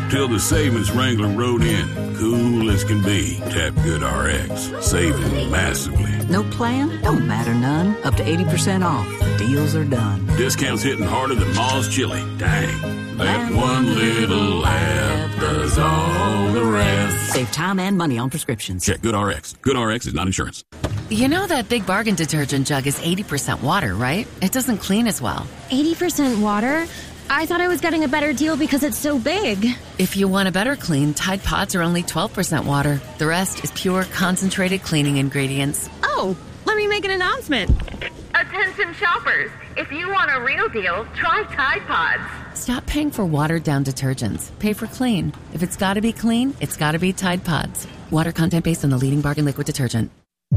till the savings Wrangler rode in. Cool as can be. Tap GoodRx. Saving massively. No plan? Don't matter none. Up to 80% off. The deals are done. Discounts hitting harder than Ma's chili. Dang. That one little app does all the rest. Save time and money on prescriptions. Check GoodRx. GoodRx is not insurance. You know that Big Bargain detergent jug is 80% water, right? It doesn't clean as well. 80% water? I thought I was getting a better deal because it's so big. If you want a better clean, Tide Pods are only 12% water. The rest is pure, concentrated cleaning ingredients. Oh, let me make an announcement. Attention shoppers, if you want a real deal, try Tide Pods. Stop paying for watered-down detergents. Pay for clean. If it's got to be clean, it's got to be Tide Pods. Water content based on the leading bargain liquid detergent.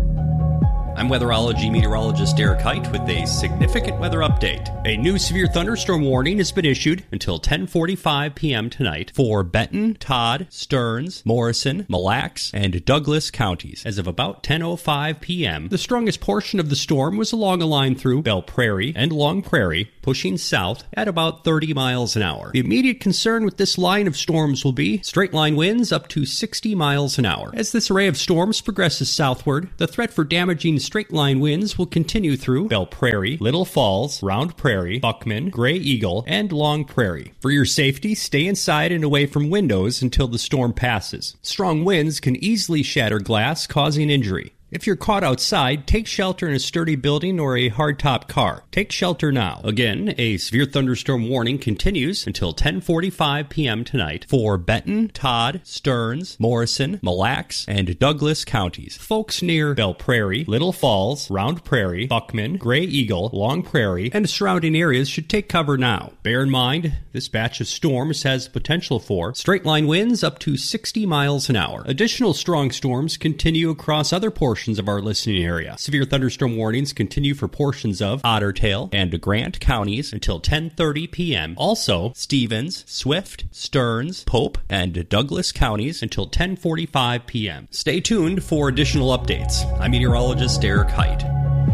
I'm weatherology meteorologist Derek Height with a significant weather update. A new severe thunderstorm warning has been issued until 10:45 p.m. tonight for Benton, Todd, Stearns, Morrison, Mille Lacs, and Douglas counties. As of about 10:05 p.m., the strongest portion of the storm was along a line through Belle Prairie and Long Prairie, pushing south at about 30 miles an hour. The immediate concern with this line of storms will be straight line winds up to 60 miles an hour. As this array of storms progresses southward, the threat for damaging straight line winds will continue through Belle Prairie, Little Falls, Round Prairie, Buckman, Gray Eagle, and Long Prairie. For your safety, stay inside and away from windows until the storm passes. Strong winds can easily shatter glass, causing injury. If you're caught outside, take shelter in a sturdy building or a hardtop car. Take shelter now. Again, a severe thunderstorm warning continues until 10:45 p.m. tonight for Benton, Todd, Stearns, Morrison, Mille Lacs, and Douglas counties. Folks near Belle Prairie, Little Falls, Round Prairie, Buckman, Gray Eagle, Long Prairie, and surrounding areas should take cover now. Bear in mind, this batch of storms has potential for straight-line winds up to 60 miles an hour. Additional strong storms continue across other portions of our listening area. Severe thunderstorm warnings continue for portions of Otter Tail and Grant counties until 10:30 p.m. Also, Stevens, Swift, Stearns, Pope, and Douglas counties until 10:45 p.m. Stay tuned for additional updates. I'm meteorologist Derek Height.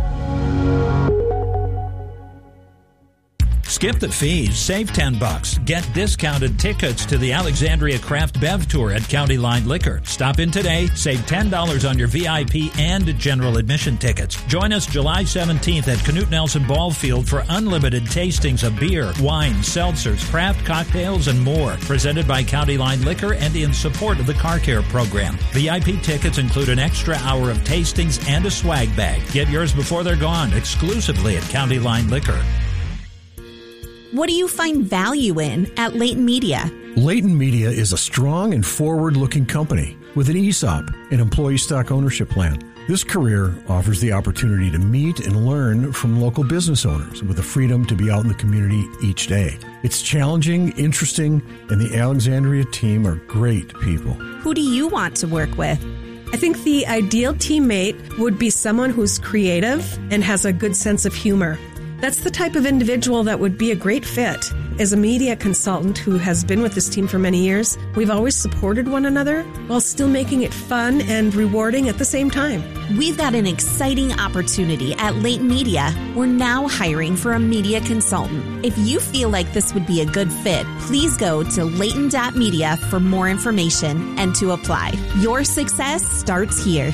Skip the fees, save $10. Get discounted tickets to the Alexandria Craft Bev Tour at County Line Liquor. Stop in today, save $10 on your VIP and general admission tickets. Join us July 17th at Knute Nelson Ball Field for unlimited tastings of beer, wine, seltzers, craft cocktails, and more. Presented by County Line Liquor and in support of the Car Care program. VIP tickets include an extra hour of tastings and a swag bag. Get yours before they're gone, exclusively at County Line Liquor. What do you find value in at Leighton Media? Leighton Media is a strong and forward-looking company with an ESOP, an employee stock ownership plan. This career offers the opportunity to meet and learn from local business owners with the freedom to be out in the community each day. It's challenging, interesting, and the Alexandria team are great people. Who do you want to work with? I think the ideal teammate would be someone who's creative and has a good sense of humor. That's the type of individual that would be a great fit. As a media consultant who has been with this team for many years, we've always supported one another while still making it fun and rewarding at the same time. We've got an exciting opportunity at Leighton Media. We're now hiring for a media consultant. If you feel like this would be a good fit, please go to Leighton.media for more information and to apply. Your success starts here.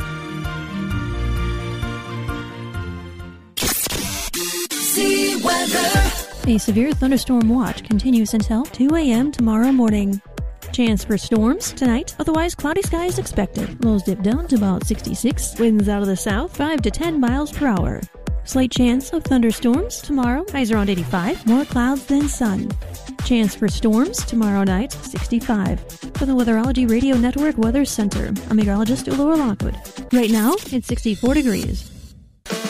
A severe thunderstorm watch continues until 2 a.m. tomorrow morning. Chance for storms tonight, otherwise cloudy skies expected. Lows dip down to about 66. Winds out of the south, 5 to 10 miles per hour. Slight chance of thunderstorms tomorrow, highs around 85. More clouds than sun. Chance for storms tomorrow night, 65. For the Weatherology Radio Network Weather Center, I'm meteorologist Laura Lockwood. Right now, it's 64 degrees.